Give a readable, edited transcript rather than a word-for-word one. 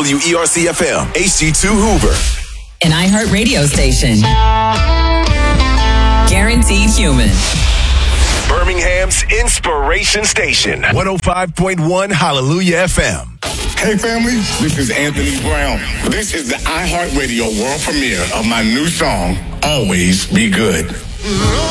WERC-FM, HD2 Hoover. An iHeart radio station. Guaranteed human. Birmingham's Inspiration Station. 105.1 Hallelujah FM. Hey family, this is Anthony Brown. This is the iHeartRadio world premiere of my new song, Always Be Good.